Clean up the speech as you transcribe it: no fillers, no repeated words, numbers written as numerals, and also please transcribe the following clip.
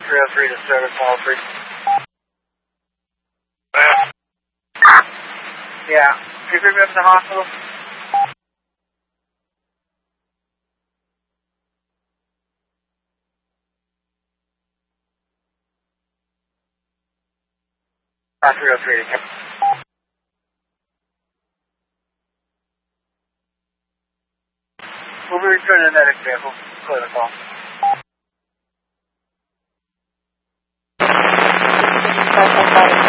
303 to service all three. Yeah. Can you bring me up to the hospital? Ah, 303 to We'll be returning the medic vehicle. Clear the call.